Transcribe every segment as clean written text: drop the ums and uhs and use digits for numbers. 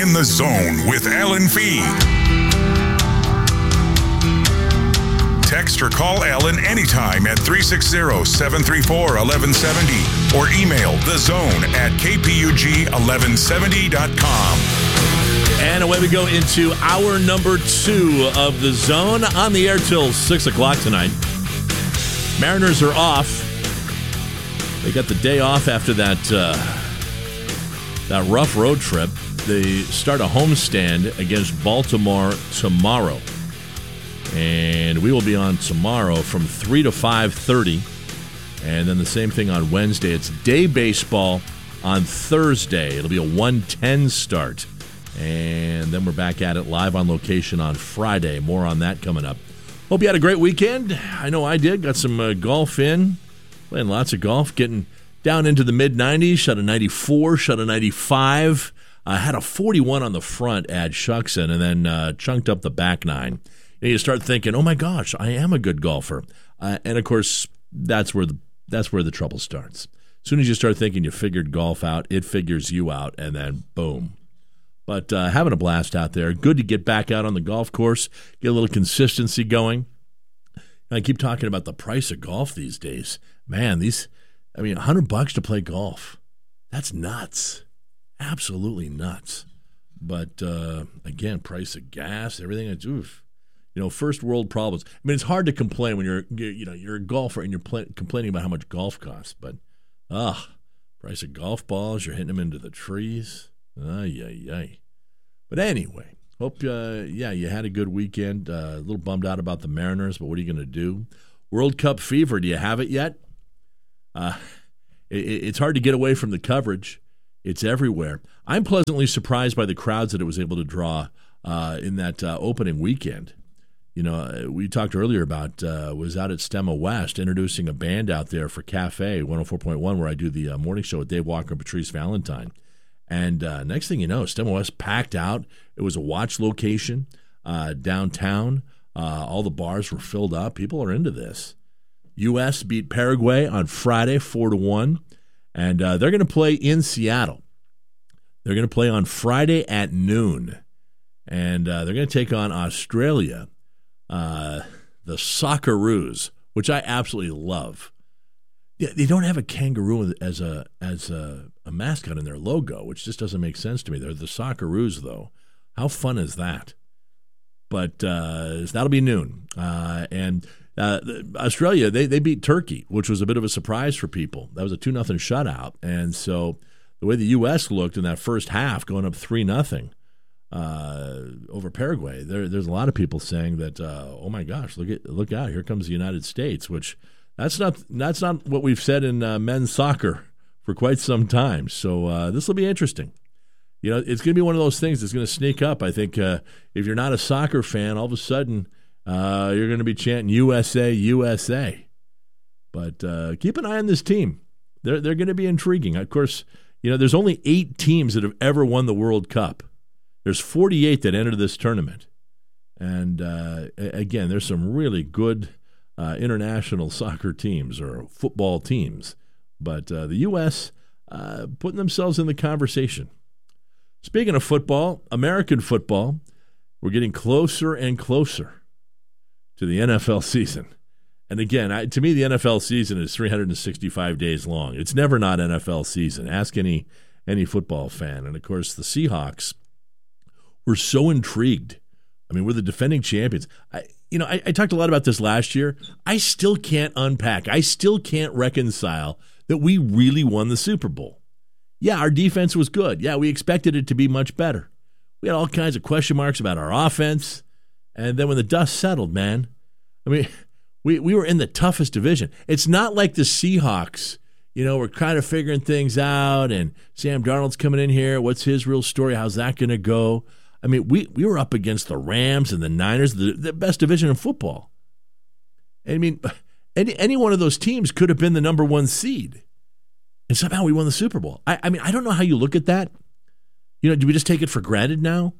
In the Zone with Alan Fee. Text or call Alan anytime at 360-734-1170 or email thezone@kpug1170.com. And away we go into hour number 2 of The Zone, on the air till 6 o'clock tonight. Mariners are off. They got the day off after that rough road trip. They start a homestand against Baltimore tomorrow. And we will be on tomorrow from 3 to 5:30. And then the same thing on Wednesday. It's day baseball on Thursday. It'll be a 1:10 start. And then we're back at it live on location on Friday. More on that coming up. Hope you had a great weekend. I know I did. Got some golf in. Playing lots of golf. Getting down into the mid-90s. Shot a 94, shot a 95. Had a 41 on the front at Shuckson, and then chunked up the back 9. And you start thinking, oh my gosh, I am a good golfer. And of course, that's where the trouble starts. As soon as you start thinking you figured golf out, it figures you out, and then boom. But having a blast out there. Good to get back out on the golf course, get a little consistency going. I keep talking about the price of golf these days. Man, $100 to play golf. That's nuts. Absolutely nuts. But, again, price of gas, everything. It's, oof. First world problems. I mean, it's hard to complain when you're a golfer and you're complaining about how much golf costs. But, price of golf balls, you're hitting them into the trees. Ay. But anyway, hope you had a good weekend. A little bummed out about the Mariners, but what are you going to do? World Cup fever, do you have it yet? It's hard to get away from the coverage. It's everywhere. I'm pleasantly surprised by the crowds that it was able to draw in that opening weekend. We talked earlier about was out at Stemma West introducing a band out there for Cafe 104.1, where I do the morning show with Dave Walker and Patrice Valentine. And next thing you know, Stemma West packed out. It was a watch location downtown. All the bars were filled up. People are into this. U.S. beat Paraguay on Friday 4-1, and they're going to play in Seattle. They're going to play on Friday at noon, and they're going to take on Australia, the Socceroos, which I absolutely love. Yeah, they don't have a kangaroo as a mascot in their logo, which just doesn't make sense to me. They're the Socceroos, though. How fun is that? But that'll be noon. And Australia, they beat Turkey, which was a bit of a surprise for people. That was a 2-0 shutout. And so the way the U.S. looked in that first half, going up 3-0 over Paraguay, there's a lot of people saying that, oh my gosh, look out, here comes the United States, which that's not what we've said in men's soccer for quite some time. So this will be interesting. It's going to be one of those things that's going to sneak up. I think if you're not a soccer fan, all of a sudden you're going to be chanting USA, USA. But keep an eye on this team. They're going to be intriguing. Of course, there's only 8 teams that have ever won the World Cup. There's 48 that entered this tournament. And again, there's some really good international soccer teams or football teams. But the U.S. Putting themselves in the conversation. Speaking of football, American football, we're getting closer and closer to the NFL season. And again, to me, the NFL season is 365 days long. It's never not NFL season. Ask any football fan. And, of course, the Seahawks were so intrigued. I mean, we're the defending champions. I talked a lot about this last year. I still can't unpack. I still can't reconcile that we really won the Super Bowl. Yeah, our defense was good. Yeah, we expected it to be much better. We had all kinds of question marks about our offense. And then when the dust settled, man, I mean, we were in the toughest division. It's not like the Seahawks, we're kind of figuring things out, and Sam Darnold's coming in here. What's his real story? How's that going to go? I mean, we were up against the Rams and the Niners, the best division in football. I mean, any one of those teams could have been the number 1 seed. And somehow we won the Super Bowl. I mean, I don't know how you look at that. Do we just take it for granted now?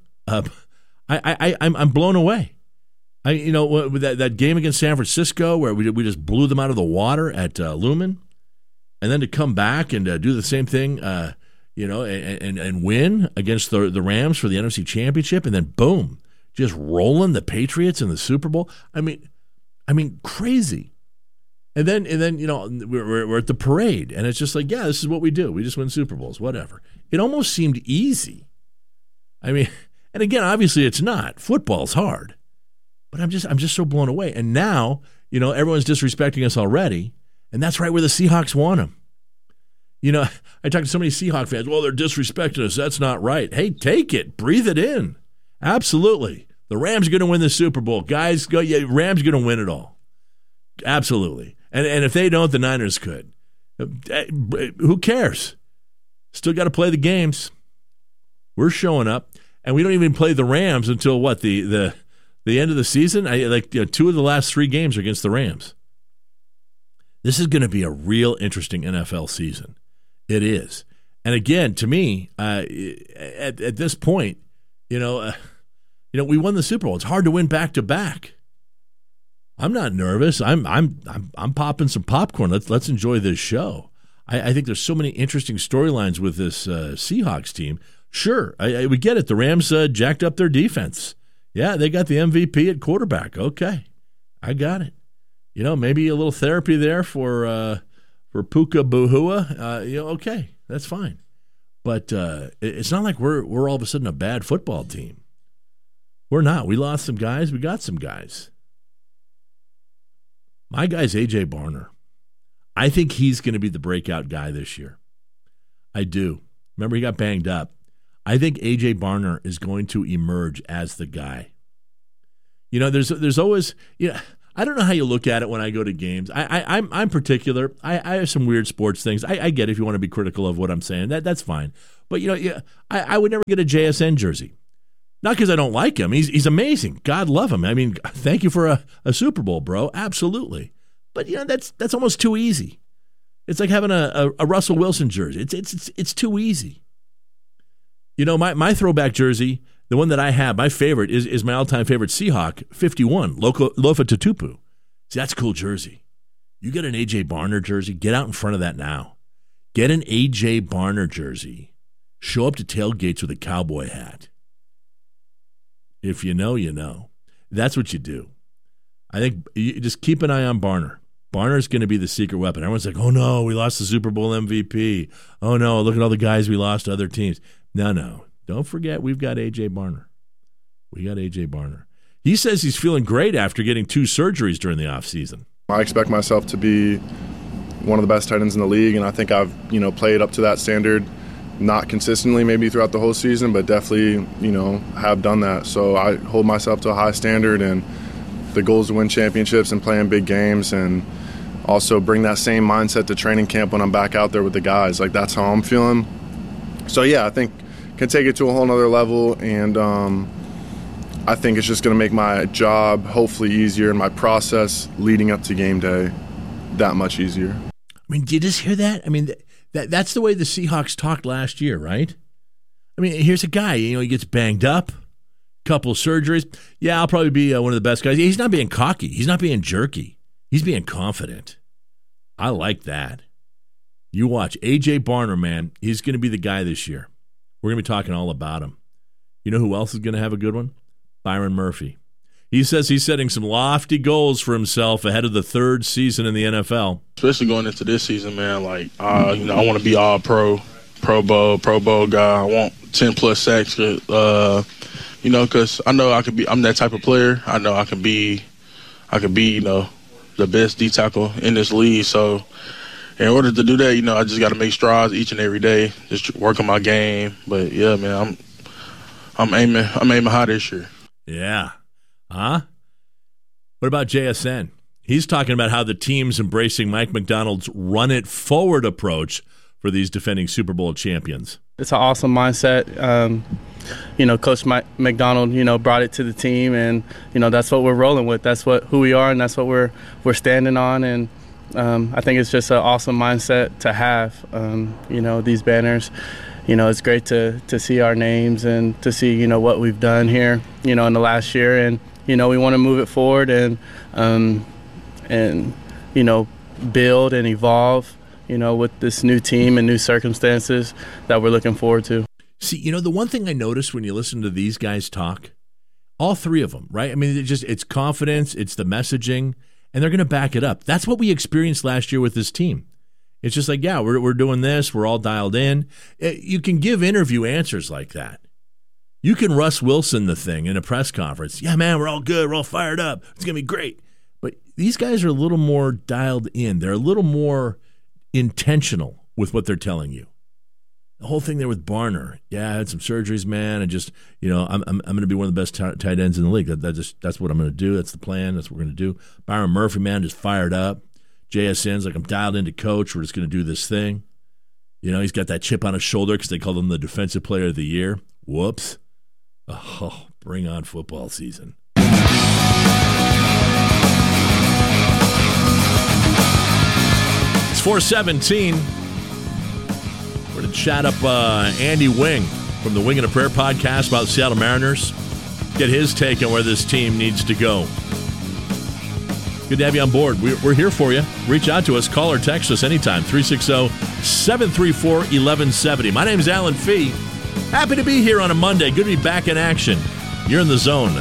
I'm blown away. With that game against San Francisco where we just blew them out of the water at Lumen, and then to come back and do the same thing, and win against the Rams for the NFC Championship, and then boom, just rolling the Patriots in the Super Bowl. I mean, crazy. And then we're at the parade, and it's just like, yeah, this is what we do. We just win Super Bowls, whatever. It almost seemed easy. I mean, and again, obviously it's not. Football's hard. But I'm just so blown away. And now, everyone's disrespecting us already, and that's right where the Seahawks want them. I talked to so many Seahawks fans. Well, they're disrespecting us. That's not right. Hey, take it. Breathe it in. Absolutely. The Rams are going to win the Super Bowl. Guys, Rams are going to win it all. Absolutely. And if they don't, the Niners could. Who cares? Still got to play the games. We're showing up, and we don't even play the Rams until what, the end of the season? 2 of the last 3 games are against the Rams. This is going to be a real interesting NFL season. It is. And again, to me, at this point, we won the Super Bowl. It's hard to win back to back. I'm not nervous. I'm popping some popcorn. Let's enjoy this show. I think there's so many interesting storylines with this Seahawks team. Sure, we get it. The Rams jacked up their defense. Yeah, they got the MVP at quarterback. Okay, I got it. Maybe a little therapy there for Puka Buhua. Okay, that's fine. But it's not like we're all of a sudden a bad football team. We're not. We lost some guys. We got some guys. My guy's A.J. Barner. I think he's going to be the breakout guy this year. I do. Remember, he got banged up. I think A.J. Barner is going to emerge as the guy. There's always, I don't know how you look at it when I go to games. I'm particular. I have some weird sports things. I get it if you want to be critical of what I'm saying. That's fine. But, I would never get a JSN jersey. Not because I don't like him. He's amazing. God love him. I mean, thank you for a Super Bowl, bro. Absolutely. But that's almost too easy. It's like having a Russell Wilson jersey. It's too easy. My throwback jersey, the one that I have, my favorite is my all-time favorite Seahawk, 51, Lofa Tatupu. See, that's a cool jersey. You get an A.J. Barner jersey, get out in front of that now. Get an A.J. Barner jersey. Show up to tailgates with a cowboy hat. If you know, you know. That's what you do. I think you just keep an eye on Barner. Barner's going to be the secret weapon. Everyone's like, oh, no, we lost the Super Bowl MVP. Oh, no, look at all the guys we lost to other teams. No. Don't forget, we've got A.J. Barner. We got A.J. Barner. He says he's feeling great after getting 2 surgeries during the offseason. I expect myself to be one of the best tight ends in the league, and I think I've, played up to that standard. Not consistently maybe throughout the whole season, but definitely, have done that. So I hold myself to a high standard, and the goal is to win championships and play in big games, and also bring that same mindset to training camp when I'm back out there with the guys. Like, that's how I'm feeling. So, yeah, I think can take it to a whole nother level, and I think it's just going to make my job hopefully easier and my process leading up to game day that much easier. I mean, did you just hear that? I mean, that's the way the Seahawks talked last year, right? I mean, here's a guy, he gets banged up, couple surgeries. Yeah, I'll probably be one of the best guys. He's not being cocky. He's not being jerky. He's being confident. I like that. You watch. A.J. Barner, man, he's going to be the guy this year. We're going to be talking all about him. You know who else is going to have a good one? Byron Murphy. He says he's setting some lofty goals for himself ahead of the 3rd season in the NFL. Especially going into this season, man, I want to be all pro bowl guy. I want 10-plus sacks, because I know I'm that type of player. I know I can be, the best D tackle in this league. So in order to do that, I just got to make strides each and every day, just work on my game. But yeah, man, I'm aiming high this year. Yeah. Huh? What about JSN? He's talking about how the team's embracing Mike Macdonald's run-it-forward approach for these defending Super Bowl champions. It's an awesome mindset. Coach Mike Macdonald, brought it to the team, and, that's what we're rolling with. That's who we are, and that's what we're standing on. And I think it's just an awesome mindset to have, these banners. It's great to see our names and to see, what we've done here, in the last year. And, we want to move it forward and build and evolve with this new team and new circumstances that we're looking forward to. See, the one thing I noticed when you listen to these guys talk, all three of them, right? I mean, it's confidence, it's the messaging, and they're going to back it up. That's what we experienced last year with this team. It's just like, yeah, we're doing this, we're all dialed in. You can give interview answers like that. You can Russ Wilson the thing in a press conference. Yeah, man, we're all good, we're all fired up, it's going to be great. But these guys are a little more dialed in. They're a little more intentional with what they're telling you. The whole thing there with Barner, yeah, I had some surgeries, man, and just, I'm going to be one of the best tight ends in the league. That's what I'm going to do. That's the plan. That's what we're going to do. Byron Murphy, man, just fired up. JSN's like, I'm dialed into coach. We're just going to do this thing. He's got that chip on his shoulder because they called him the Defensive Player of the Year. Whoops. Oh, bring on football season. It's 4:17. We're going to chat up Andy Wing from the Wing and a Prayer podcast about the Seattle Mariners. Get his take on where this team needs to go. Good to have you on board. We're here for you. Reach out to us. Call or text us anytime. 360-734-1170. My name is Alan Fee. Happy to be here on a Monday. Good to be back in action. You're in the zone.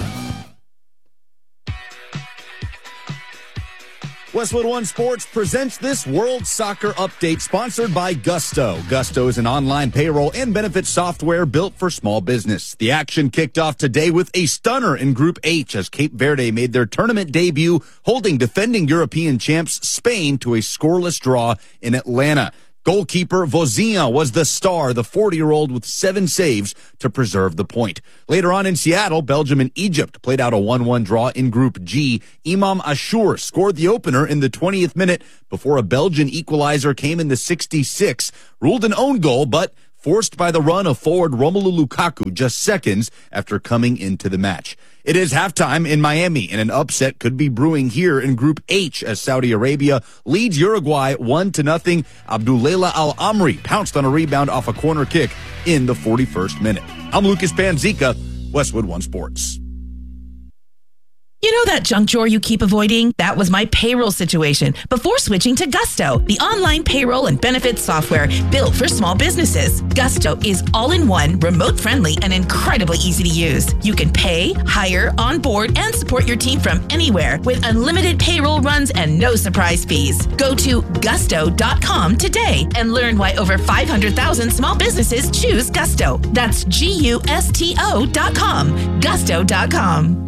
Westwood One Sports presents this World Soccer Update sponsored by Gusto. Gusto is an online payroll and benefits software built for small business. The action kicked off today with a stunner in Group H as Cape Verde made their tournament debut, holding defending European champs Spain to a scoreless draw in Atlanta. Goalkeeper Vozinha was the star, the 40-year-old with 7 saves to preserve the point. Later on in Seattle, Belgium and Egypt played out a 1-1 draw in Group G. Imam Ashur scored the opener in the 20th minute before a Belgian equalizer came in the 66th. Ruled an own goal, but forced by the run of forward Romelu Lukaku just seconds after coming into the match. It is halftime in Miami, and an upset could be brewing here in Group H as Saudi Arabia leads Uruguay 1-0. Abdullah Al-Amri pounced on a rebound off a corner kick in the 41st minute. I'm Lucas Panzica, Westwood One Sports. You know that junk drawer you keep avoiding? That was my payroll situation before switching to Gusto, the online payroll and benefits software built for small businesses. Gusto is all-in-one, remote-friendly, and incredibly easy to use. You can pay, hire, onboard, and support your team from anywhere with unlimited payroll runs and no surprise fees. Go to gusto.com today and learn why over 500,000 small businesses choose Gusto. That's GUSTO.com. Gusto.com.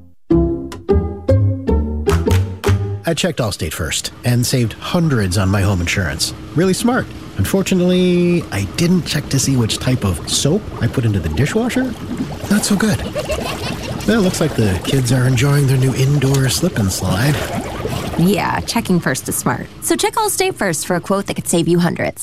I checked Allstate first and saved hundreds on my home insurance. Really smart. Unfortunately, I didn't check to see which type of soap I put into the dishwasher. Not so good. Well, it looks like the kids are enjoying their new indoor slip and slide. Yeah, checking first is smart. So check Allstate first for a quote that could save you hundreds.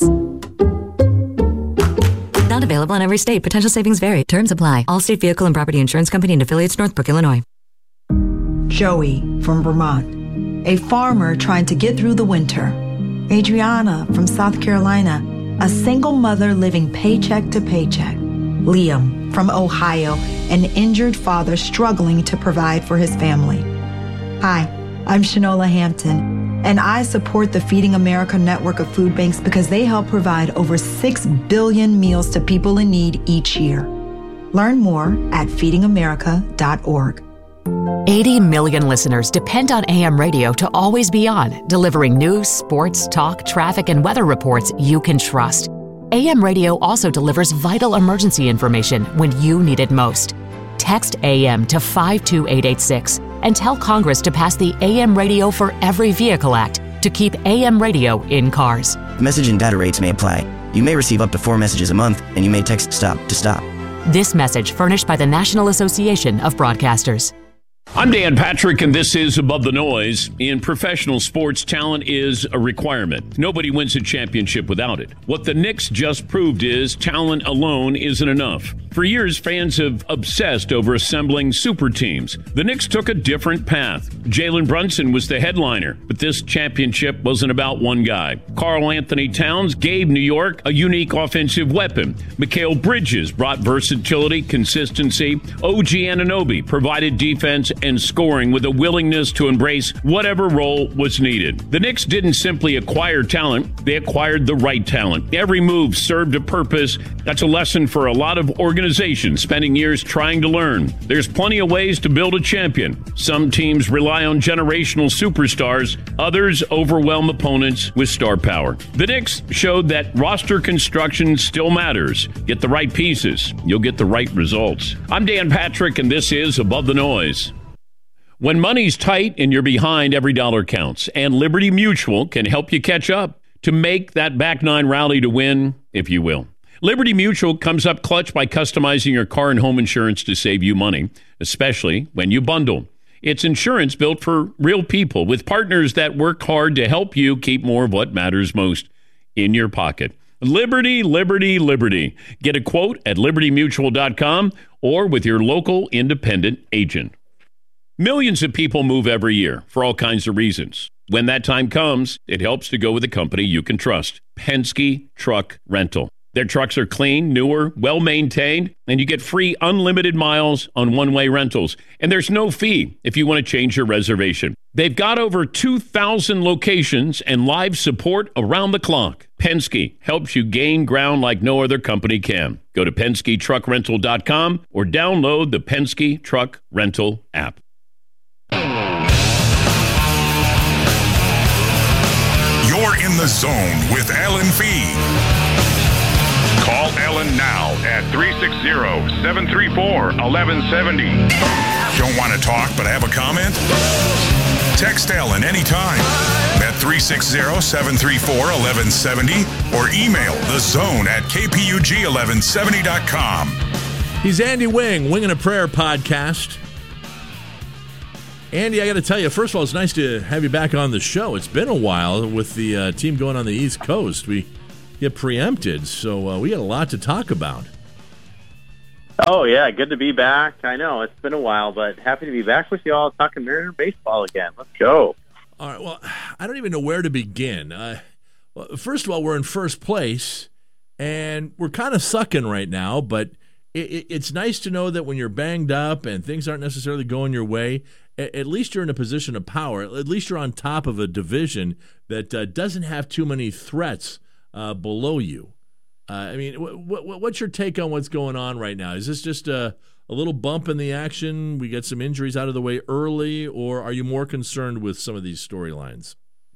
Not available in every state. Potential savings vary. Terms apply. Allstate Vehicle and Property Insurance Company and affiliates, Northbrook, Illinois. Joey from Vermont, a farmer trying to get through the winter. Adriana from South Carolina, a single mother living paycheck to paycheck. Liam from Ohio, an injured father struggling to provide for his family. Hi, I'm Shanola Hampton, and I support the Feeding America network of food banks because they help provide over 6 billion meals to people in need each year. Learn more at feedingamerica.org. 80 million listeners depend on AM radio to always be on, delivering news, sports, talk, traffic, and weather reports you can trust. AM radio also delivers vital emergency information when you need it most. Text AM to 52886 and tell Congress to pass the AM Radio for Every Vehicle Act to keep AM radio in cars. Message and data rates may apply. You may receive up to 4 messages a month, and you may text STOP to stop. This message furnished by the National Association of Broadcasters. I'm Dan Patrick, and this is Above the Noise. In professional sports, talent is a requirement. Nobody wins a championship without it. What the Knicks just proved is talent alone isn't enough. For years, fans have obsessed over assembling super teams. The Knicks took a different path. Jalen Brunson was the headliner, but this championship wasn't about one guy. Karl Anthony Towns gave New York a unique offensive weapon. Mikal Bridges brought versatility, consistency. OG Anunoby provided defense and scoring with a willingness to embrace whatever role was needed. The Knicks didn't simply acquire talent, they acquired the right talent. Every move served a purpose. That's a lesson for a lot of organizations spending years trying to learn. There's plenty of ways to build a champion. Some teams rely on generational superstars, others overwhelm opponents with star power. The Knicks showed that roster construction still matters. Get the right pieces, you'll get the right results. I'm Dan Patrick, and this is Above the Noise. When money's tight and you're behind, every dollar counts, and Liberty Mutual can help you catch up to make that back nine rally to win, if you will. Liberty Mutual comes up clutch by customizing your car and home insurance to save you money, especially when you bundle. It's insurance built for real people with partners that work hard to help you keep more of what matters most in your pocket. Liberty, Liberty, Liberty. Get a quote at libertymutual.com or with your local independent agent. Millions of people move every year for all kinds of reasons. When that time comes, it helps to go with a company you can trust, Penske Truck Rental. Their trucks are clean, newer, well-maintained, and you get free unlimited miles on one-way rentals. And there's no fee if you want to change your reservation. They've got over 2,000 locations and live support around the clock. Penske helps you gain ground like no other company can. Go to PenskeTruckRental.com or download the Penske Truck Rental app. You're in the zone with Alan Fee. Call Ellen now at 360-734-1170. Don't want to talk but have a comment? Text Ellen anytime at 360-734-1170 or email thezone@kpug1170.com. He's Andy Wing, Wing and a Prayer podcast. Andy, I got to tell you, first of all, it's nice to have you back on the show. It's been a while with the team going on the East Coast. We get preempted, so we got a lot to talk about. Oh, yeah, good to be back. I know, it's been a while, but happy to be back with you all talking Mariner baseball again. Let's go. All right, well, I don't even know where to begin. Well, first of all, we're in first place, and we're kind of sucking right now, but it's nice to know that when you're banged up and things aren't necessarily going your way, at least you're in a position of power. At least you're on top of a division that doesn't have too many threats below you. I mean, what's your take on what's going on right now? Is this just a little bump in the action? We get some injuries out of the way early, or are you more concerned with some of these storylines?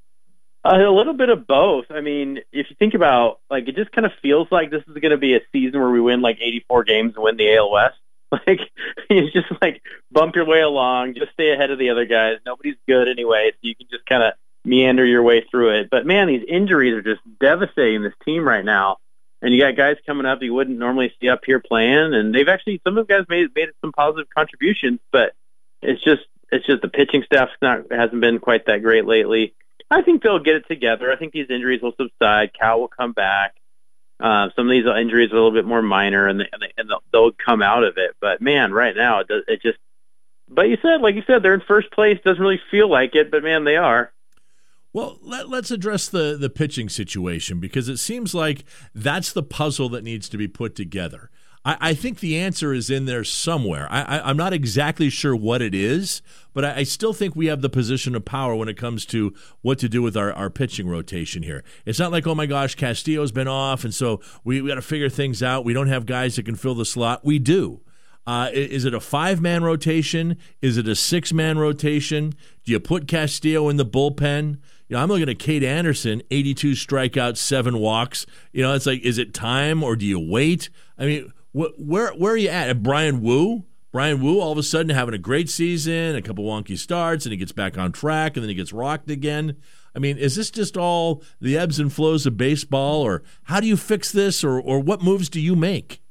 A little bit of both. I mean, if you think about, like, it just kind of feels like this is going to be a season where we win like 84 games and win the AL West. Like, it's just like bump your way along, just stay ahead of the other guys. Nobody's good anyway, so you can just kind of meander your way through it. But man, these injuries are just devastating this team right now. And you got guys coming up you wouldn't normally see up here playing, and they've actually, some of the guys made some positive contributions, but it's just the pitching staff hasn't been quite that great lately. I think they'll get it together. I think these injuries will subside. Cal will come back. Some of these injuries are a little bit more minor, and they'll come out of it. But man, right now it just. But like you said, they're in first place. Doesn't really feel like it, but man, they are. Well, let's address the pitching situation, because it seems like that's the puzzle that needs to be put together. I think the answer is in there somewhere. I'm not exactly sure what it is, but I still think we have the position of power when it comes to what to do with our pitching rotation here. It's not like, oh my gosh, Castillo's been off, and so we got to figure things out. We don't have guys that can fill the slot. We do. Is it a 5-man rotation? Is it a 6-man rotation? Do you put Castillo in the bullpen? You know, I'm looking at Cade Anderson, 82 strikeouts, 7 walks. You know, it's like, is it time or do you wait? I mean, where are you at? Brian Wu? Brian Wu all of a sudden having a great season, a couple wonky starts, and he gets back on track, and then he gets rocked again. I mean, is this just all the ebbs and flows of baseball, or how do you fix this, or what moves do you make?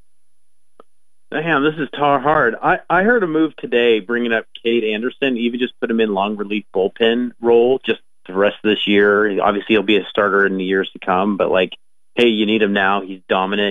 Damn, this is hard. I heard a move today bringing up Cade Anderson, even just put him in long relief bullpen role just the rest of this year. Obviously, he'll be a starter in the years to come, but like, hey, you need him now. He's dominant. He's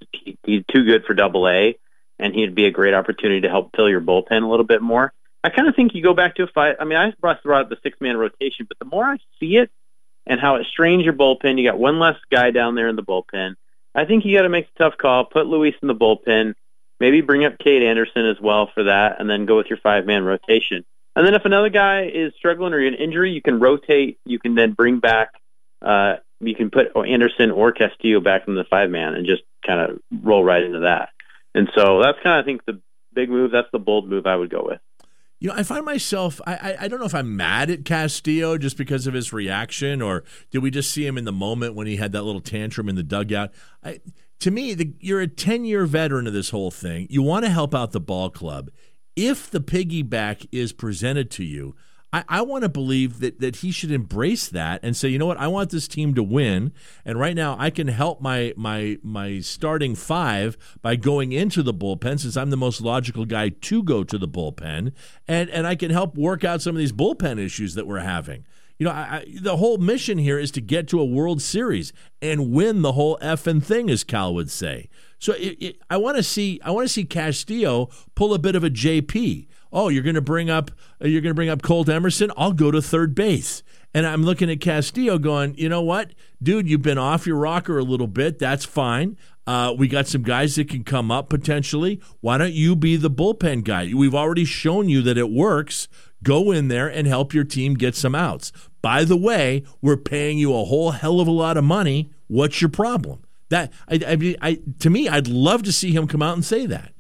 he's too good for Double-A, and he'd be a great opportunity to help fill your bullpen a little bit more. I kind of think you go back to I brought up the 6-man rotation, but the more I see it and how it strains your bullpen, you got one less guy down there in the bullpen. I think you got to make a tough call, put Luis in the bullpen, maybe bring up Cade Anderson as well for that, and then go with your 5-man rotation. And then if another guy is struggling or an injury, you can rotate. You can then bring back, you can put Anderson or Castillo back in the 5-man and just kind of roll right into that. And so that's kind of, I think, the big move. That's the bold move I would go with. You know, I find myself, I don't know if I'm mad at Castillo just because of his reaction, or did we just see him in the moment when he had that little tantrum in the dugout? To me, you're a 10-year veteran of this whole thing. You want to help out the ball club. If the piggyback is presented to you, I want to believe that he should embrace that and say, you know what, I want this team to win, and right now I can help my starting 5 by going into the bullpen, since I'm the most logical guy to go to the bullpen, and I can help work out some of these bullpen issues that we're having. You know, the whole mission here is to get to a World Series and win the whole effing thing, as Cal would say. So I want to see Castillo pull a bit of a JP. Oh, you're going to bring up Colt Emerson? I'll go to third base. And I'm looking at Castillo going, you know what, dude, you've been off your rocker a little bit. That's fine. We got some guys that can come up potentially. Why don't you be the bullpen guy? We've already shown you that it works. Go in there and help your team get some outs. By the way, we're paying you a whole hell of a lot of money. What's your problem? That to me, I'd love to see him come out and say that.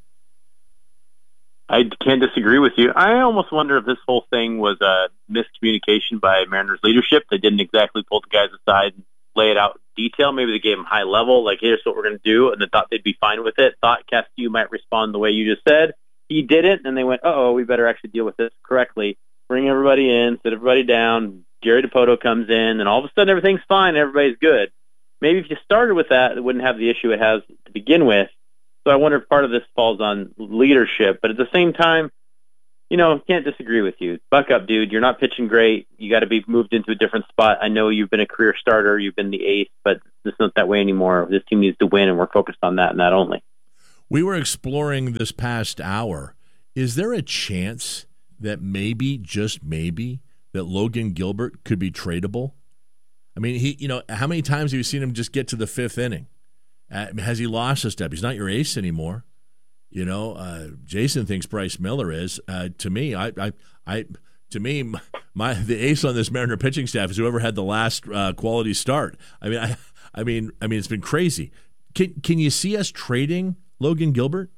I can't disagree with you. I almost wonder if this whole thing was a miscommunication by Mariners leadership. They didn't exactly pull the guys aside and lay it out in detail. Maybe they gave them high level, like, here's what we're going to do, and they thought they'd be fine with it. Thought Castillo might respond the way you just said. He didn't, and they went, we better actually deal with this correctly. Bring everybody in, sit everybody down. Jerry DiPoto comes in, and all of a sudden everything's fine, everybody's good. Maybe if you started with that, it wouldn't have the issue it has to begin with. So I wonder if part of this falls on leadership. But at the same time, can't disagree with you. Buck up, dude. You're not pitching great. You got to be moved into a different spot. I know you've been a career starter. You've been the ace, but it's not that way anymore. This team needs to win, and we're focused on that and that only. We were exploring this past hour. Is there a chance that maybe, just maybe, that Logan Gilbert could be tradable? I mean, how many times have you seen him just get to the 5th inning? Has he lost a step? He's not your ace anymore. Jason thinks Bryce Miller is. To me, the ace on this Mariner pitching staff is whoever had the last quality start. I mean, it's been crazy. Can you see us trading Logan Gilbert?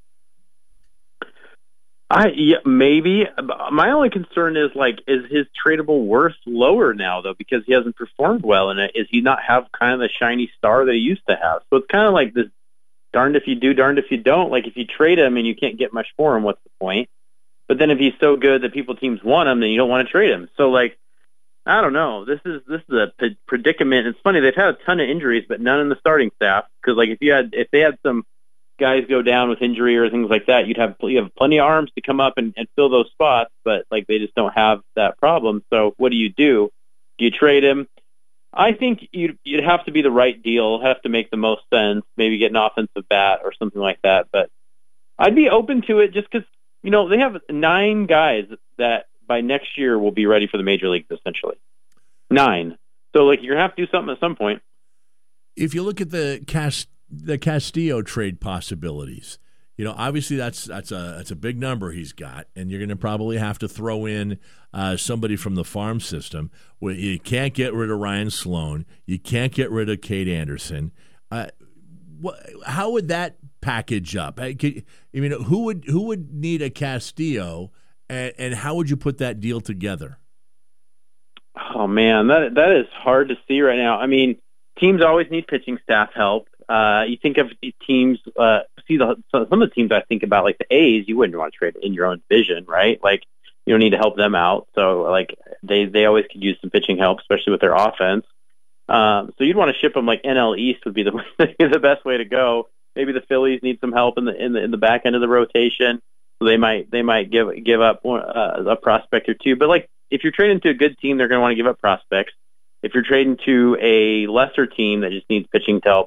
Yeah, maybe. My only concern is is his tradable worth lower now, though, because he hasn't performed well, and is he not have kind of the shiny star that he used to have? So it's kind of like this darned if you do, darned if you don't. Like, if you trade him and you can't get much for him, what's the point? But then if he's so good that teams want him, then you don't want to trade him. So, I don't know. This is a predicament. It's funny, they've had a ton of injuries, but none in the starting staff. Because if they had some guys go down with injury or things like that, you have plenty of arms to come up and fill those spots, but they just don't have that problem. So what do? Do you trade him? I think you'd have to be the right deal, have to make the most sense, maybe get an offensive bat or something like that. But I'd be open to it just because, they have 9 guys that by next year will be ready for the major leagues, essentially. 9. So you're going to have to do something at some point. If you look at the Castillo trade possibilities, obviously that's a big number he's got, and you're going to probably have to throw in somebody from the farm system. You can't get rid of Ryan Sloan. You can't get rid of Cade Anderson. How would that package up? Who would need a Castillo, and how would you put that deal together? Oh man, that is hard to see right now. I mean, teams always need pitching staff help. You think of teams, some of the teams I think about, like the A's, you wouldn't want to trade in your own division, right? You don't need to help them out. So, they always could use some pitching help, especially with their offense. So you'd want to ship them NL East would be the best way to go. Maybe the Phillies need some help in the back end of the rotation. So they might give up a prospect or two. But if you're trading to a good team, they're going to want to give up prospects. If you're trading to a lesser team that just needs pitching help,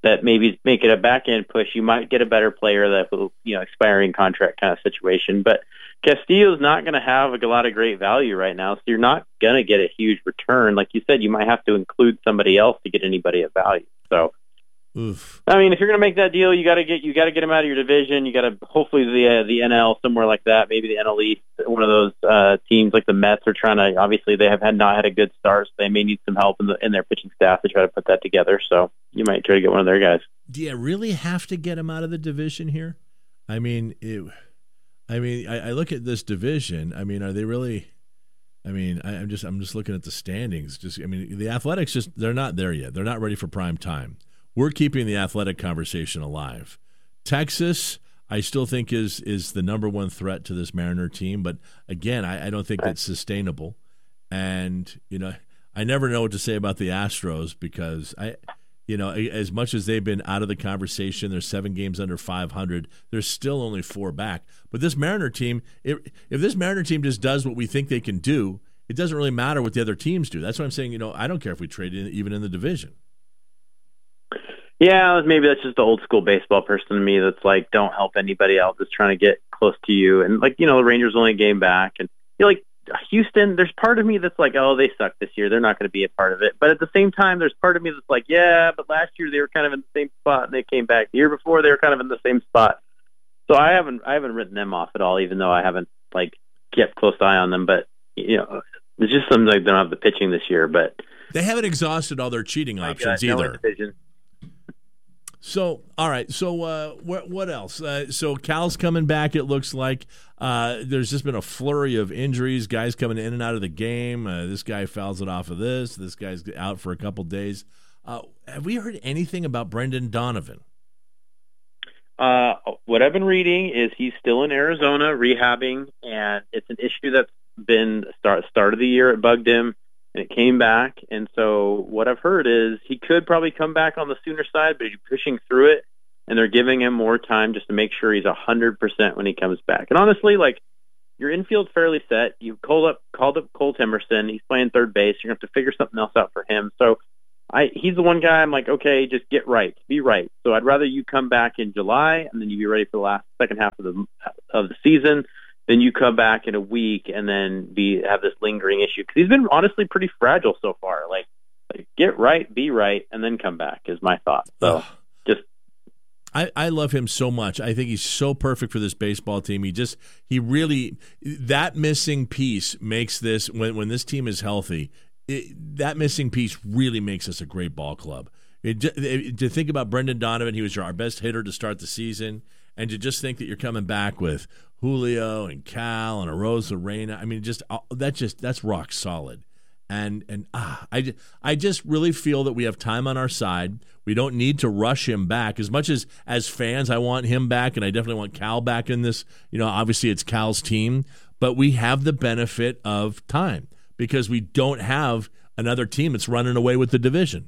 that maybe make it a back end push. You might get a better player that will, expiring contract kind of situation. But Castillo's not going to have a lot of great value right now, so you're not going to get a huge return. Like you said, you might have to include somebody else to get anybody of value. So, oof. I mean, if you're going to make that deal, you got to get him out of your division. You got to hopefully the NL somewhere like that, maybe the NL East, one of those teams like the Mets are trying to. Obviously, they have not had a good start, so they may need some help in their pitching staff to try to put that together. So you might try to get one of their guys. Do you really have to get him out of the division here? I mean, I look at this division. I mean, are they really? I mean, I'm just looking at the standings. The Athletics they're not there yet. They're not ready for prime time. We're keeping the Athletic conversation alive. Texas, I still think is the number one threat to this Mariner team, but again, I don't think that's sustainable. And I never know what to say about the Astros because as much as they've been out of the conversation, they're 7 games under 500. They're still only 4 back. But this Mariner team, if this Mariner team just does what we think they can do, it doesn't really matter what the other teams do. That's why I'm saying, I don't care if we trade even in the division. Yeah, maybe that's just the old school baseball person to me that's like, don't help anybody else that's trying to get close to you. And the Rangers only a game back. And Houston, there's part of me that's like, oh, they suck this year. They're not going to be a part of it. But at the same time, there's part of me that's like, yeah, but last year they were kind of in the same spot and they came back. The year before they were kind of in the same spot. So I haven't written them off at all, even though I haven't kept close eye on them. But it's just something like they don't have the pitching this year. But they haven't exhausted all their cheating options either. So, all right. So, what else? So, Cal's coming back, it looks like. There's just been a flurry of injuries, guys coming in and out of the game. This guy fouls it off of this. This guy's out for a couple days. Have we heard anything about Brendan Donovan? What I've been reading is he's still in Arizona rehabbing, and it's an issue that's been start of the year. It bugged him. And it came back, and so what I've heard is he could probably come back on the sooner side, but he's pushing through it, and they're giving him more time just to make sure he's 100% when he comes back. And honestly, your infield's fairly set. You called up Cole Timerson. He's playing third base. You're going to have to figure something else out for him. So he's the one guy I'm like, okay, just get right. Be right. So I'd rather you come back in July, and then you be ready for the second half of the season. Then you come back in a week and then have this lingering issue because he's been honestly pretty fragile so far. Like get right, be right, and then come back is my thought. So I love him so much. I think he's so perfect for this baseball team. He really that missing piece makes this when this team is healthy. That missing piece really makes us a great ball club. To think about Brendan Donovan, he was our best hitter to start the season. And to just think that you're coming back with Julio and Cal and Arozarena, I mean, that's rock solid. And I just really feel that we have time on our side. We don't need to rush him back. As much as fans, I want him back, and I definitely want Cal back in this. Obviously it's Cal's team, but we have the benefit of time because we don't have another team that's running away with the division.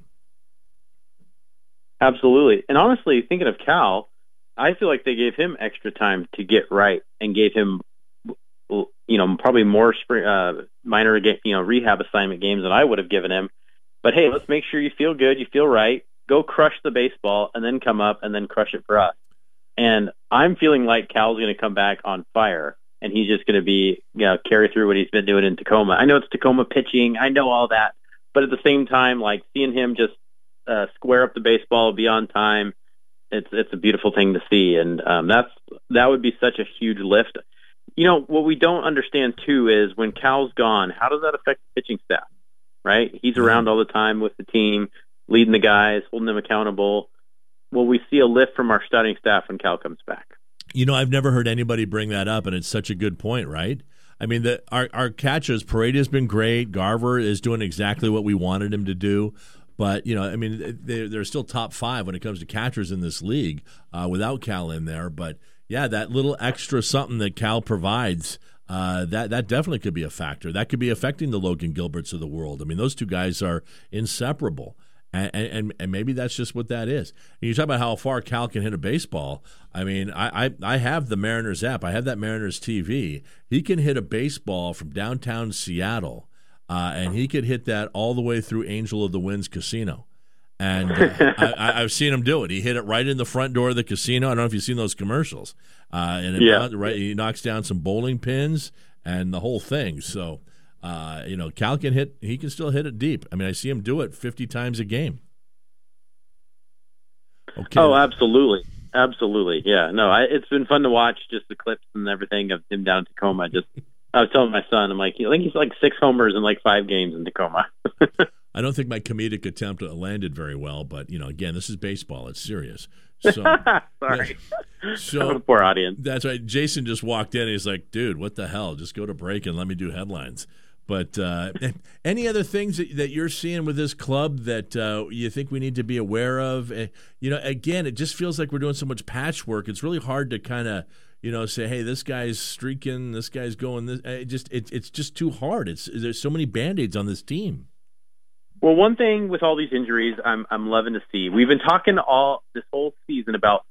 Absolutely. And honestly, thinking of Cal, I feel like they gave him extra time to get right and gave him, probably more minor, rehab assignment games than I would have given him. But hey, let's make sure you feel good, you feel right, go crush the baseball, and then come up and then crush it for us. And I'm feeling like Cal's going to come back on fire, and he's just going to be, carry through what he's been doing in Tacoma. I know it's Tacoma pitching, I know all that, but at the same time, seeing him just square up the baseball, be on time. It's a beautiful thing to see, and that would be such a huge lift. What we don't understand too is when Cal's gone, how does that affect the pitching staff? Right? He's around all the time with the team, leading the guys, holding them accountable. Will we see a lift from our starting staff when Cal comes back? I've never heard anybody bring that up, and it's such a good point, right? I mean, our catchers, Paredes has been great. Garver is doing exactly what we wanted him to do. But, they're still top 5 when it comes to catchers in this league without Cal in there. But, yeah, that little extra something that Cal provides, that definitely could be a factor. That could be affecting the Logan Gilberts of the world. I mean, those two guys are inseparable. And maybe that's just what that is. And you talk about how far Cal can hit a baseball. I mean, I have the Mariners app. I have that Mariners TV. He can hit a baseball from downtown Seattle. And he could hit that all the way through Angel of the Winds Casino. And I've seen him do it. He hit it right in the front door of the casino. I don't know if you've seen those commercials. He knocks down some bowling pins and the whole thing. So, Cal can hit. He can still hit it deep. I mean, I see him do it 50 times a game. Okay. Oh, absolutely. Absolutely. Yeah. No, it's been fun to watch just the clips and everything of him down in Tacoma. I was telling my son, I'm like, I think he's like 6 homers in like 5 games in Tacoma. I don't think my comedic attempt landed very well, but, again, this is baseball. It's serious. So, sorry. So poor audience. That's right. Jason just walked in and he's like, dude, what the hell? Just go to break and let me do headlines. But any other things that you're seeing with this club that you think we need to be aware of? Again, it just feels like we're doing so much patchwork. It's really hard to kind of, say, hey, this guy's streaking, this guy's going this. It's just too hard. There's so many Band-Aids on this team. Well, one thing with all these injuries, I'm loving to see. We've been talking this whole season about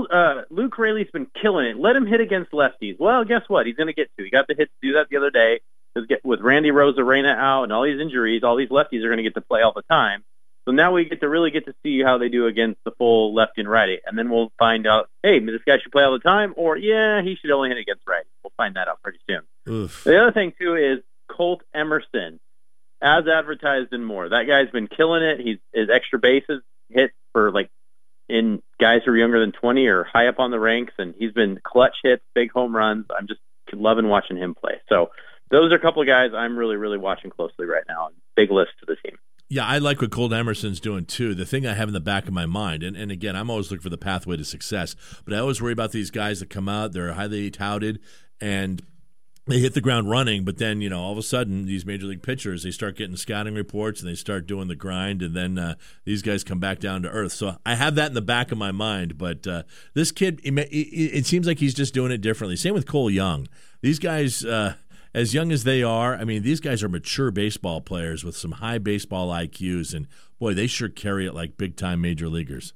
Luke Raley's been killing it. Let him hit against lefties. Well, guess what? He's going to get to. He got the hit to do that the other day. With Randy Rosarena out and all these injuries, all these lefties are going to get to play all the time. So now we get to see how they do against the full lefty and righty. And then we'll find out, hey, this guy should play all the time, or, yeah, he should only hit against righty. We'll find that out pretty soon. Oof. The other thing, too, is Colt Emerson. As advertised and more. That guy's been killing it. His extra bases hit for in guys who are younger than 20 or high up on the ranks, and he's been clutch hits, big home runs. I'm just loving watching him play. So those are a couple of guys I'm really, really watching closely right now. Big list to the team. Yeah, I like what Colt Emerson's doing too. The thing I have in the back of my mind, and again, I'm always looking for the pathway to success, but I always worry about these guys that come out, they're highly touted, and they hit the ground running, but then, all of a sudden, these major league pitchers, they start getting scouting reports and they start doing the grind, and then these guys come back down to earth. So I have that in the back of my mind, but this kid, it seems like he's just doing it differently. Same with Cole Young. These guys, as young as they are, I mean, these guys are mature baseball players with some high baseball IQs, and boy, they sure carry it like big-time major leaguers.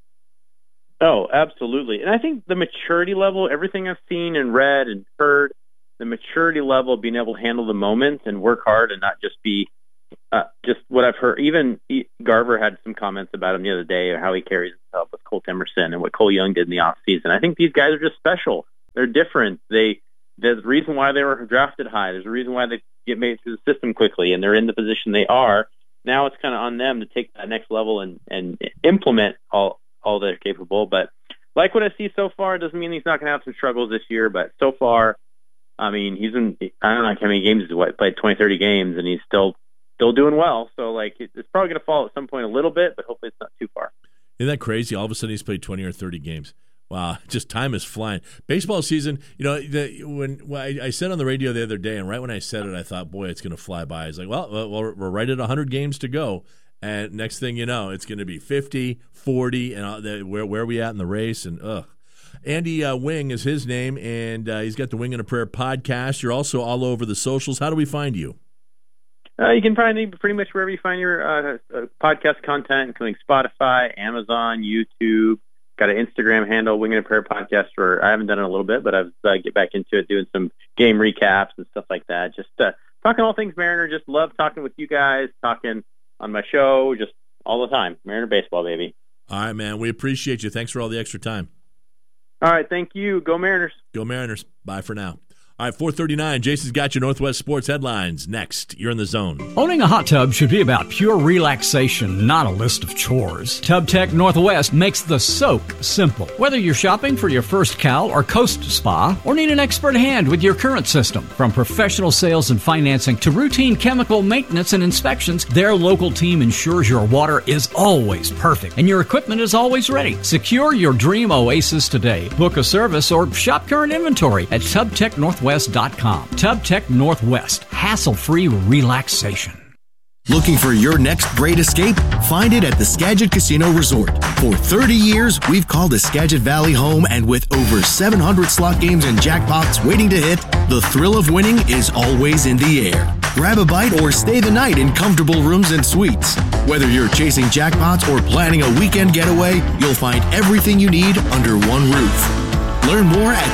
Oh, absolutely. And I think the maturity level, everything I've seen and read and heard, the maturity level of being able to handle the moments and work hard and not just be just what I've heard. Even Garver had some comments about him the other day, how he carries himself with Colt Emerson and what Cole Young did in the offseason. I think these guys are just special. They're different. There's a reason why they were drafted high. There's a reason why they get made through the system quickly, and they're in the position they are. Now it's kind of on them to take that next level and implement all they're capable. But like what I see so far, it doesn't mean he's not going to have some struggles this year, but so far, I mean, he's in, I don't know how many games he's played, 20, 30 games, and he's still doing well. So, it's probably going to fall at some point a little bit, but hopefully it's not too far. Isn't that crazy? All of a sudden he's played 20 or 30 games. Wow, just time is flying. Baseball season, when I said on the radio the other day, and right when I said it, I thought, boy, it's going to fly by. I was like, well, we're right at 100 games to go. And next thing you know, it's going to be 50, 40, and where are we at in the race? And, Andy Wing is his name, and he's got the Wing and a Prayer podcast. You're also all over the socials. How do we find you? You can find me pretty much wherever you find your podcast content, including Spotify, Amazon, YouTube. Got an Instagram handle, Wing and a Prayer podcast, where I haven't done it in a little bit, but I've get back into it, doing some game recaps and stuff like that. Just talking all things Mariner. Just love talking with you guys, talking on my show, just all the time. Mariner baseball, baby. All right, man. We appreciate you. Thanks for all the extra time. All right, thank you. Go Mariners. Go Mariners. Bye for now. All right, 4:39. Jason's got your Northwest Sports headlines. Next, you're in the zone. Owning a hot tub should be about pure relaxation, not a list of chores. TubTech Northwest makes the soak simple. Whether you're shopping for your first Cal or Coast Spa, or need an expert hand with your current system, from professional sales and financing to routine chemical maintenance and inspections, their local team ensures your water is always perfect and your equipment is always ready. Secure your dream oasis today. Book a service or shop current inventory at TubTechNorthwest.com. TubTech Northwest. Hassle-free relaxation. Looking for your next great escape? Find it at the Skagit Casino Resort. For 30 years, we've called the Skagit Valley home, and with over 700 slot games and jackpots waiting to hit, the thrill of winning is always in the air. Grab a bite or stay the night in comfortable rooms and suites. Whether you're chasing jackpots or planning a weekend getaway, you'll find everything you need under one roof. Learn more at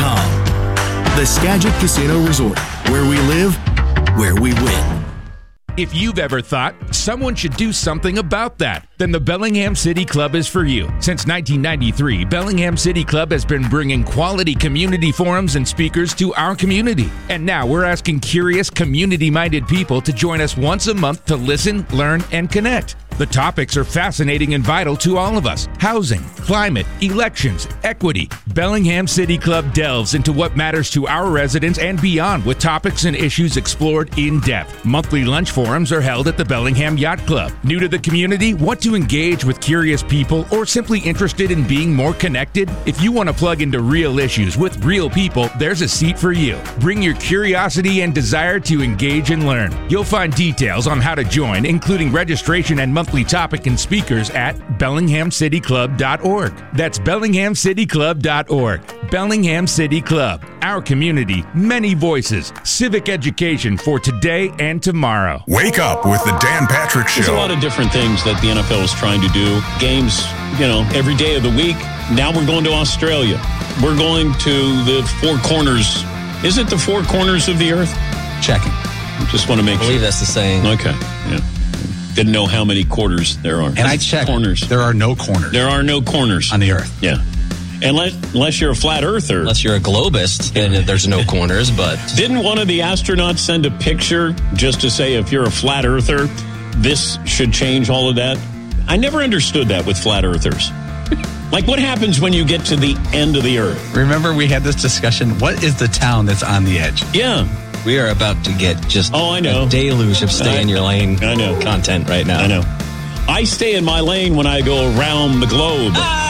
theskagit.com. The Skagit Casino Resort, where we live, where we win. If you've ever thought someone should do something about that, then the Bellingham City Club is for you. Since 1993, Bellingham City Club has been bringing quality community forums and speakers to our community. And now we're asking curious, community-minded people to join us once a month to listen, learn, and connect. The topics are fascinating and vital to all of us. Housing, climate, elections, equity. Bellingham City Club delves into what matters to our residents and beyond with topics and issues explored in depth. Monthly lunch forums are held at the Bellingham Yacht Club. New to the community? Want to engage with curious people or simply interested in being more connected? If you want to plug into real issues with real people, there's a seat for you. Bring your curiosity and desire to engage and learn. You'll find details on how to join, including registration and monthly topic and speakers at BellinghamCityClub.org. That's BellinghamCityClub.org. Bellingham City Club. Our community, many voices, civic education for today and tomorrow. Wake up with the Dan Patrick Show. There's a lot of different things that the NFL is trying to do. Games, every day of the week. Now we're going to Australia. We're going to the four corners. Is it the four corners of the earth? Checking. Just want to make sure. I believe that's the saying. Okay. Yeah. Didn't know how many quarters there are. And I checked. Corners. There are no corners. There are no corners. On the earth. Yeah. Unless you're a flat earther. Unless you're a globist, then there's no corners, but... Didn't one of the astronauts send a picture just to say if you're a flat earther, this should change all of that? I never understood that with flat earthers. Like, what happens when you get to the end of the earth? Remember we had this discussion, what is the town that's on the edge? Yeah. We are about to get just I know. A deluge of stay in your lane content right now. I know. I stay in my lane when I go around the globe.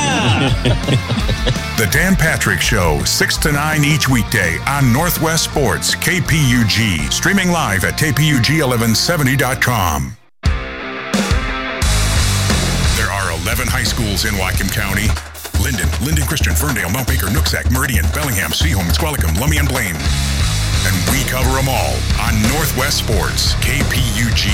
The Dan Patrick Show, 6 to 9 each weekday on Northwest Sports, KPUG. Streaming live at KPUG1170.com. There are 11 high schools in Whatcom County. Linden Christian, Ferndale, Mount Baker, Nooksack, Meridian, Bellingham, Seaholm, Squalicum, Lummi, and Blaine. And we cover them all on Northwest Sports, KPUG.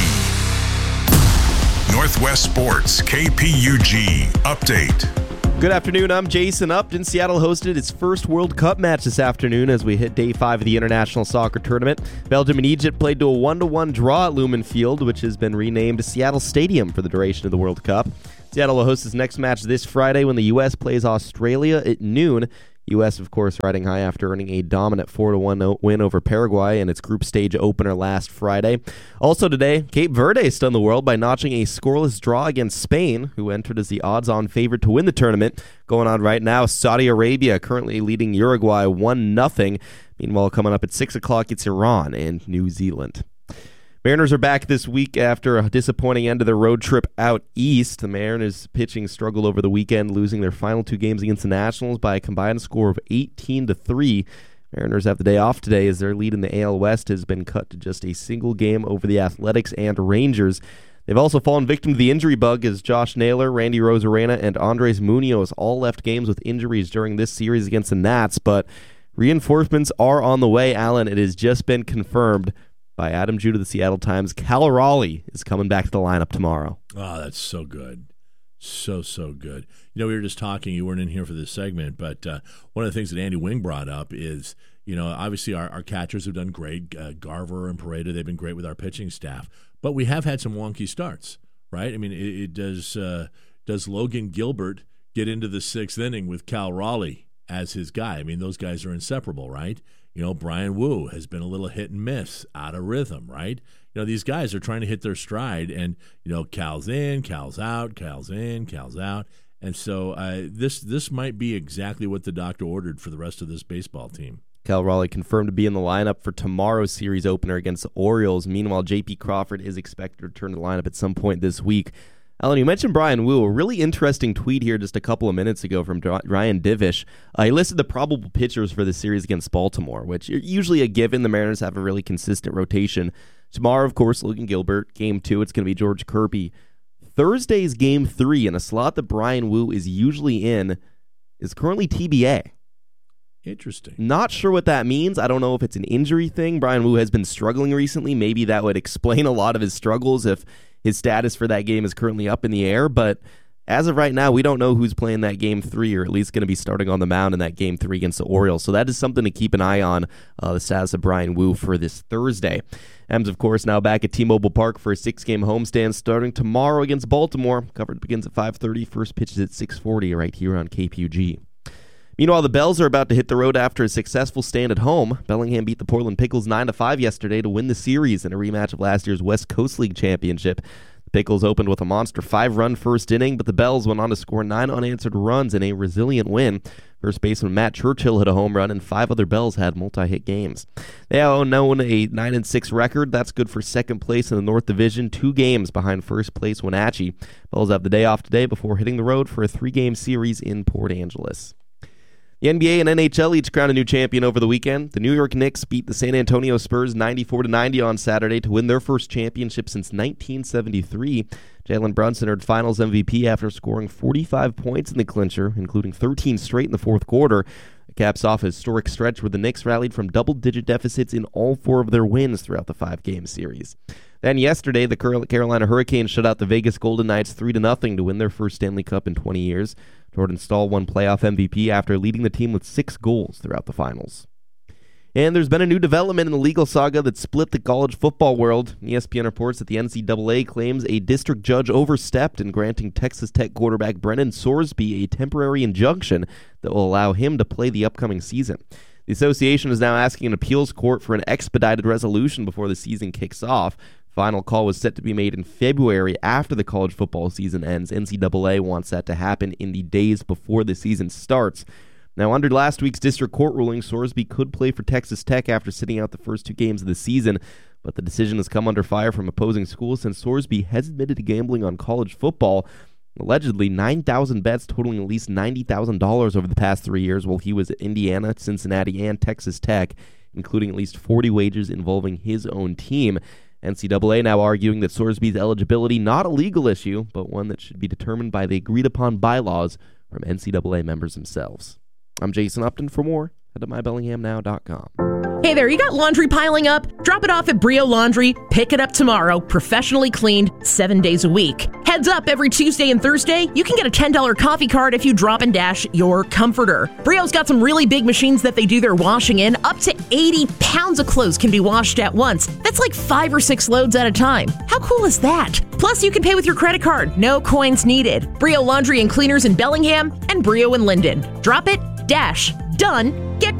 Northwest Sports, KPUG. Update. Good afternoon, I'm Jason Upton. Seattle hosted its first World Cup match this afternoon as we hit day 5 of the International Soccer Tournament. Belgium and Egypt played to a 1-1 draw at Lumen Field, which has been renamed Seattle Stadium for the duration of the World Cup. Seattle will host its next match this Friday when the U.S. plays Australia at noon. U.S., of course, riding high after earning a dominant 4-1 win over Paraguay in its group stage opener last Friday. Also today, Cape Verde stunned the world by notching a scoreless draw against Spain, who entered as the odds-on favorite to win the tournament. Going on right now, Saudi Arabia currently leading Uruguay 1-0. Meanwhile, coming up at 6 o'clock, it's Iran and New Zealand. Mariners are back this week after a disappointing end of their road trip out east. The Mariners pitching struggled over the weekend, losing their final 2 games against the Nationals by a combined score of 18-3. Mariners have the day off today as their lead in the AL West has been cut to just a single game over the Athletics and Rangers. They've also fallen victim to the injury bug as Josh Naylor, Randy Rosarena, and Andres Munoz all left games with injuries during this series against the Nats, but reinforcements are on the way, Alan. It has just been confirmed by Adam Jude of the Seattle Times. Cal Raleigh is coming back to the lineup tomorrow. Oh, that's so good. So good. We were just talking, you weren't in here for this segment, but one of the things that Andy Wing brought up is, obviously our catchers have done great. Garver and Pareda, they've been great with our pitching staff. But we have had some wonky starts, right? I mean, does Logan Gilbert get into the 6th inning with Cal Raleigh as his guy? I mean, those guys are inseparable, right? Brian Wu has been a little hit and miss, out of rhythm, right? These guys are trying to hit their stride, and, Cal's in, Cal's out, Cal's in, Cal's out. And so this might be exactly what the doctor ordered for the rest of this baseball team. Cal Raleigh confirmed to be in the lineup for tomorrow's series opener against the Orioles. Meanwhile, J.P. Crawford is expected to return to the lineup at some point this week. Alan, you mentioned Brian Wu. A really interesting tweet here just a couple of minutes ago from Ryan Divish. He listed the probable pitchers for the series against Baltimore, which are usually a given. The Mariners have a really consistent rotation. Tomorrow, of course, Logan Gilbert. Game 2, it's going to be George Kirby. Thursday's Game 3, in a slot that Brian Wu is usually in, is currently TBA. Interesting. Not sure what that means. I don't know if it's an injury thing. Brian Wu has been struggling recently. Maybe that would explain a lot of his struggles if his status for that game is currently up in the air, but as of right now, we don't know who's playing that Game 3, or at least going to be starting on the mound in that Game 3 against the Orioles. So that is something to keep an eye on, the status of Bryan Woo for this Thursday. M's, of course, now back at T-Mobile Park for a 6-game homestand starting tomorrow against Baltimore. Coverage begins at 5:30. First pitch is at 6:40 right here on KPUG. Meanwhile, the Bells are about to hit the road after a successful stand at home. Bellingham beat the Portland Pickles 9-5 yesterday to win the series in a rematch of last year's West Coast League championship. The Pickles opened with a monster 5-run first inning, but the Bells went on to score 9 unanswered runs in a resilient win. First baseman Matt Churchill hit a home run, and 5 other Bells had multi-hit games. They now own a 9-6 record. That's good for second place in the North Division, 2 games behind first place Wenatchee. Bells have the day off today before hitting the road for a 3-game series in Port Angeles. The NBA and NHL each crowned a new champion over the weekend. The New York Knicks beat the San Antonio Spurs 94-90 on Saturday to win their first championship since 1973. Jalen Brunson earned Finals MVP after scoring 45 points in the clincher, including 13 straight in the fourth quarter. It caps off a historic stretch where the Knicks rallied from double-digit deficits in all 4 of their wins throughout the 5-game series. Then yesterday, the Carolina Hurricanes shut out the Vegas Golden Knights 3-0 to win their first Stanley Cup in 20 years. Jordan Staal won playoff MVP after leading the team with 6 goals throughout the finals. And there's been a new development in the legal saga that split the college football world. ESPN reports that the NCAA claims a district judge overstepped in granting Texas Tech quarterback Brennan Sorsby a temporary injunction that will allow him to play the upcoming season. The association is now asking an appeals court for an expedited resolution before the season kicks off. Final call was set to be made in February after the college football season ends. NCAA wants that to happen in the days before the season starts. Now, under last week's district court ruling, Sorsby could play for Texas Tech after sitting out the first 2 games of the season, but the decision has come under fire from opposing schools since Sorsby has admitted to gambling on college football. Allegedly, 9,000 bets totaling at least $90,000 over the past 3 years while he was at Indiana, Cincinnati, and Texas Tech, including at least 40 wagers involving his own team. NCAA now arguing that Sorsby's eligibility not a legal issue, but one that should be determined by the agreed-upon bylaws from NCAA members themselves. I'm Jason Upton. For more, head to mybellinghamnow.com. Hey there, you got laundry piling up? Drop it off at Brio Laundry. Pick it up tomorrow, professionally cleaned, 7 days a week. Heads up, every Tuesday and Thursday, you can get a $10 coffee card if you drop and dash your comforter. Brio's got some really big machines that they do their washing in. Up to 80 pounds of clothes can be washed at once. That's like 5 or 6 loads at a time. How cool is that? Plus, you can pay with your credit card. No coins needed. Brio Laundry and Cleaners in Bellingham and Brio in Linden. Drop it, dash, done, get